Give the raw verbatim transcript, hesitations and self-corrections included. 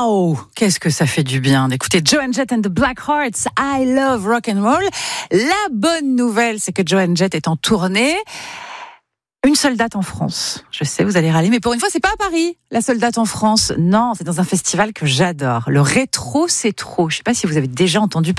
Waouh, qu'est-ce que ça fait du bien d'écouter Joan Jett and the Black Hearts, I Love Rock and Roll. La bonne nouvelle, c'est que Joan Jett est en tournée. Une seule date en France. Je sais, vous allez râler, mais pour une fois, c'est pas à Paris, la seule date en France. Non, c'est dans un festival que j'adore. Le Rétro, c'est trop. Je sais pas si vous avez déjà entendu parler.